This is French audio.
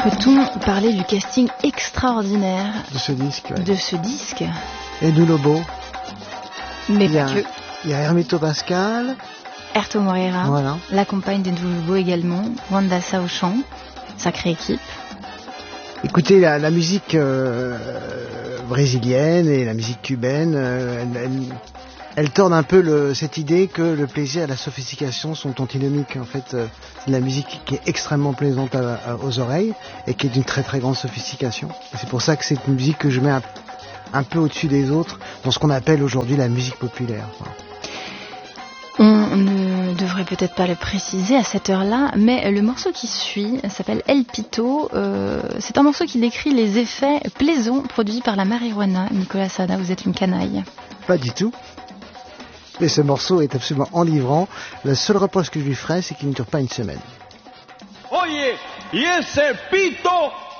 Peut-on parler du casting extraordinaire de ce disque, ouais. de ce disque? Edu Lobo. Mais pas que. Il y a Hermeto Pascal. Erto Moreira, voilà. La compagne d'Edu Lobo également. Wanda Sa au chant. Sacrée équipe. Écoutez, la musique brésilienne et la musique cubaine, elle tourne un peu cette idée que le plaisir et la sophistication sont antinomiques. En fait, c'est de la musique qui est extrêmement plaisante aux oreilles et qui est d'une très très grande sophistication. Et c'est pour ça que c'est une musique que je mets un peu au-dessus des autres dans ce qu'on appelle aujourd'hui la musique populaire. Voilà. On ne devrait peut-être pas le préciser à cette heure-là, mais le morceau qui suit s'appelle El Pito. C'est un morceau qui décrit les effets plaisants produits par la marijuana. Nicolas Sada, vous êtes une canaille. Pas du tout. Mais ce morceau est absolument enivrant. Le seul reproche que je lui ferai, c'est qu'il ne dure pas une semaine. Oye, y ese pito